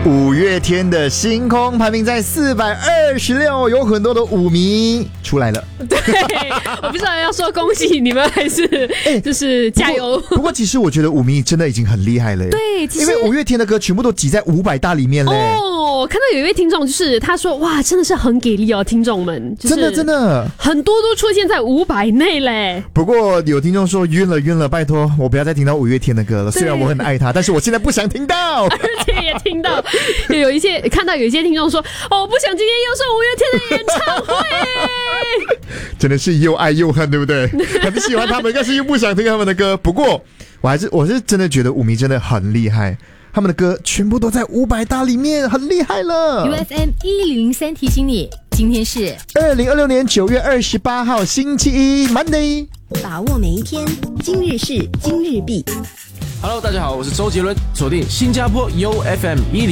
五月天的星空排名在426，有很多的舞迷出来了。 对，我不知道要说恭喜你们还是就是加油。 不过其实我觉得舞迷真的已经很厉害了耶。 对，其实因为五月天的歌全部都挤在500大里面嘞。 哦，我看到有一位听众就是他说哇，真的是很给力哦，听众们，就是真的很多都出现在500内嘞。 不过有听众说晕了，拜托我不要再听到五月天的歌了。虽然我很爱他，但是我现在不想听到。 而且也听到看到有一些听众说，哦，我不想今天又是五月天的演唱会。 真的是又爱又恨，对不对？很喜欢他们，但是又不想听他们的歌。不过我是真的觉得舞迷真的很厉害，他们的歌全部都在500大里面，很厉害了。 UFM 1003提醒你，今天是 2026年9月28号星期一 Monday， 把握每一天，今日事今日毕。 Hello， 大家好，我是周杰伦，锁定新加坡 UFM